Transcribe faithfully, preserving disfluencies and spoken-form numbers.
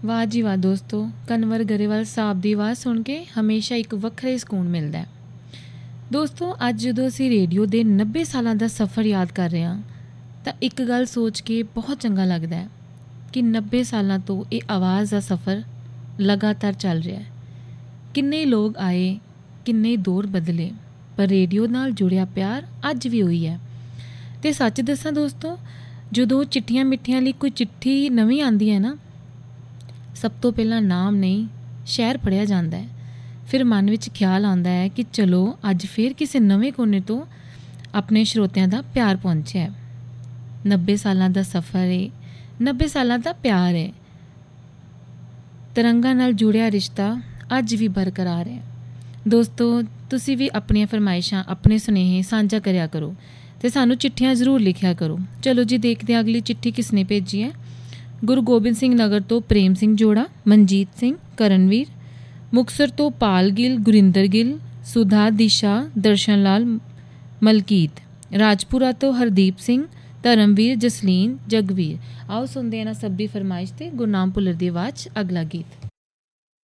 वाह जी वाह दोस्तों, कन्वर गरेवाल साहब की आवाज़ सुन के हमेशा एक ਵੱਖਰਾ ਸਕੂਨ ਮਿਲਦਾ ਹੈ। ਦੋਸਤੋ ਅੱਜ ਜਦੋਂ ਅਸੀਂ ਰੇਡੀਓ ਦੇ ਨੱਬੇ ਸਾਲਾਂ ਦਾ ਸਫ਼ਰ ਯਾਦ ਕਰ ਰਹੇ ਹਾਂ ਤਾਂ ਇੱਕ ਗੱਲ ਸੋਚ ਕੇ ਬਹੁਤ ਚੰਗਾ ਲੱਗਦਾ ਹੈ ਕਿ ਨੱਬੇ ਸਾਲਾਂ ਤੋਂ ਇਹ ਆਵਾਜ਼ ਦਾ ਸਫ਼ਰ ਲਗਾਤਾਰ ਚੱਲ ਰਿਹਾ ਹੈ। ਕਿੰਨੇ ਲੋਕ ਆਏ, ਕਿੰਨੇ ਦੌਰ ਬਦਲੇ, ਪਰ ਰੇਡੀਓ ਨਾਲ ਜੁੜਿਆ ਪਿਆਰ ਅੱਜ ਵੀ ਉਹੀ ਹੈ। ਅਤੇ ਸੱਚ ਦੱਸਾਂ ਦੋਸਤੋ, ਜਦੋਂ ਚਿੱਠੀਆਂ ਮਿੱਠੀਆਂ ਲਈ ਕੋਈ ਚਿੱਠੀ ਨਵੀਂ ਆਉਂਦੀ ਹੈ ਨਾ, ਸਭ ਤੋਂ ਪਹਿਲਾਂ ਨਾਮ ਨਹੀਂ ਸ਼ਹਿਰ ਪੜ੍ਹਿਆ ਜਾਂਦਾ ਹੈ। ਫਿਰ ਮਨ ਵਿੱਚ ਖਿਆਲ ਆਉਂਦਾ ਹੈ ਕਿ ਚਲੋ ਅੱਜ ਫਿਰ ਕਿਸੇ ਨਵੇਂ ਕੋਨੇ ਤੋਂ ਆਪਣੇ ਸਰੋਤਿਆਂ ਦਾ ਪਿਆਰ ਪਹੁੰਚਿਆ। ਨੱਬੇ ਸਾਲਾਂ ਦਾ ਸਫ਼ਰ ਹੈ, ਨੱਬੇ ਸਾਲਾਂ ਦਾ ਪਿਆਰ ਹੈ। ਤਰੰਗਾਂ ਨਾਲ ਜੁੜਿਆ ਰਿਸ਼ਤਾ ਅੱਜ ਵੀ ਬਰਕਰਾਰ ਹੈ। ਦੋਸਤੋ ਤੁਸੀਂ ਵੀ ਆਪਣੀਆਂ ਫਰਮਾਇਸ਼ਾਂ, ਆਪਣੇ ਸੁਨੇਹੇ ਸਾਂਝਾ ਕਰਿਆ ਕਰੋ ਅਤੇ ਸਾਨੂੰ ਚਿੱਠੀਆਂ ਜ਼ਰੂਰ ਲਿਖਿਆ ਕਰੋ। ਚਲੋ ਜੀ ਦੇਖਦੇ ਹਾਂ ਅਗਲੀ ਚਿੱਠੀ ਕਿਸ ਨੇ ਭੇਜੀ ਹੈ। ਗੁਰੂ ਗੋਬਿੰਦ ਸਿੰਘ ਨਗਰ ਤੋਂ ਪ੍ਰੇਮ ਸਿੰਘ ਜੋੜਾ, ਮਨਜੀਤ ਸਿੰਘ, ਕਰਨਵੀਰ। ਮੁਕਤਸਰ ਤੋਂ ਪਾਲ ਗਿੱਲ, ਗੁਰਿੰਦਰ ਗਿੱਲ, ਸੁਧਾ, ਦਿਸ਼ਾ, ਦਰਸ਼ਨ ਲਾਲ, ਮਲਕੀਤ। ਰਾਜਪੁਰਾ ਤੋਂ ਹਰਦੀਪ ਸਿੰਘ, ਧਰਮਵੀਰ, ਜਸਲੀਨ, ਜਗਵੀਰ। ਆਓ ਸੁਣਦੇ ਇਹਨਾਂ ਸਭ ਦੀ ਫਰਮਾਇਸ਼ 'ਤੇ ਗੁਰਨਾਮ ਭੁੱਲਰ ਦੀ ਆਵਾਜ਼ 'ਚ ਅਗਲਾ ਗੀਤ।